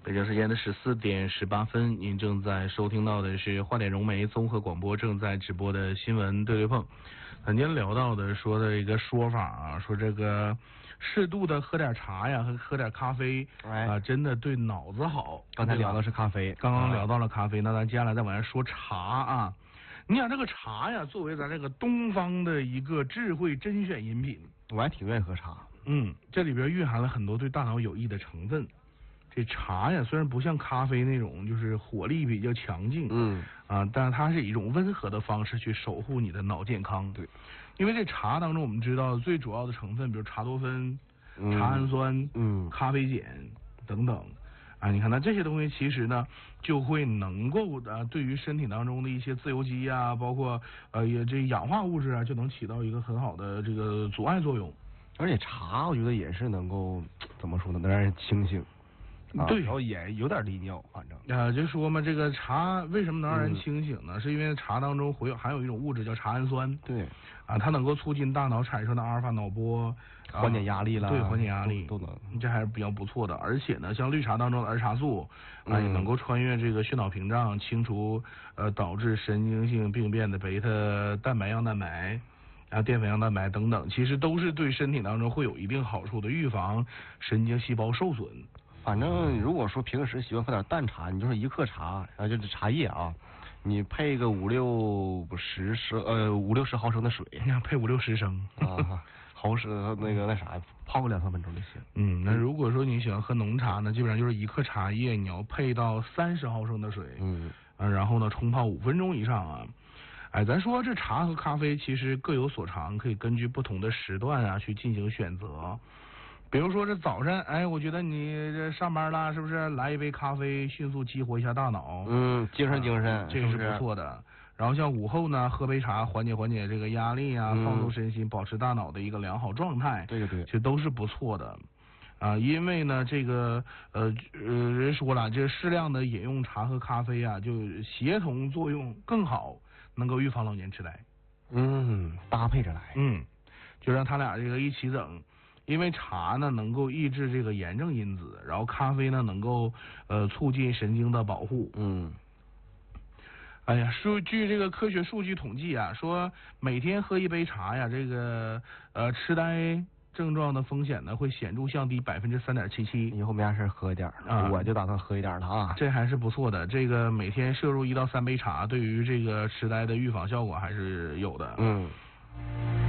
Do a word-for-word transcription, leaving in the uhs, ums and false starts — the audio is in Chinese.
北京时间的十四点十八分，您正在收听到的是华点融媒综合广播正在直播的新闻对对碰。咱今天聊到的说的一个说法啊，说这个适度的喝点茶呀，和喝点咖啡哎啊，真的对脑子好。 刚才聊的是咖啡， 刚刚聊到了咖啡，那咱接下来再往下说茶啊。你想这个茶呀，作为咱这个东方的一个智慧甄选饮品， 我还挺愿意喝茶。 嗯，这里边蕴含了很多对大脑有益的成分。这茶呀，虽然不像咖啡那种就是火力比较强劲， 嗯啊，但是它是以一种温和的方式去守护你的脑健康。 对， 因为这茶当中我们知道最主要的成分，比如茶多酚、 嗯茶氨酸、 嗯咖啡碱等等。啊，你看，那这些东西其实呢，就会能够啊，对于身体当中的一些自由基啊，包括呃也这氧化物质啊，就能起到一个很好的这个阻碍作用。 而且茶我觉得也是能够怎么说呢，能让人清醒。啊、 对， 然后也有点利尿，反正啊、呃，就说嘛，这个茶为什么能让人嗯清醒呢？是因为茶当中会有含有一种物质叫茶氨酸。 对， 啊，它能够促进大脑产生的阿尔法脑波， 缓解压力啦， 对，缓解压力都都能， 这还是比较不错的。而且呢，像绿茶当中的儿茶素啊， 嗯也能够穿越这个血脑屏障，清除呃导致神经性病变的贝塔蛋白样蛋白。啊，淀粉样蛋白等等，其实都是对身体当中会有一定好处的，预防神经细胞受损。 反正如果说平时喜欢喝点淡茶，你就是一克茶，然后就是茶叶啊，你配个五六十十呃五六十毫升的水， 配五六十升啊，毫升那个那啥，泡个两三分钟就行。 嗯，那如果说你喜欢喝浓茶呢，基本上就是一克茶叶，你要配到三十毫升的水， 嗯， 啊，然后呢冲泡五分钟以上啊。哎，咱说这茶和咖啡其实各有所长，可以根据不同的时段啊去进行选择。比如说这早晨，哎，我觉得你这上班了，是不是来一杯咖啡，迅速激活一下大脑？ 嗯，精神精神， 啊、这个是不错的。然后像午后呢，喝杯茶，缓解缓解这个压力啊， 嗯、 放松身心，保持大脑的一个良好状态。 对对对， 其实都是不错的。啊，因为呢，这个呃呃，人说了，这适量的饮用茶和咖啡啊，就协同作用更好，能够预防老年痴呆。 嗯，搭配着来。 嗯，就让他俩这个一起整，因为茶呢能够抑制这个炎症因子，然后咖啡呢能够呃促进神经的保护。 嗯。 哎呀，数据这个科学数据统计啊，说每天喝一杯茶呀，这个呃痴呆症状的风险呢会显著降低百分之三点七七。 以后没啥事喝一点啊，我就打算喝一点了啊。 这还是不错的，这个每天摄入一到三杯茶，对于这个痴呆的预防效果还是有的。 嗯。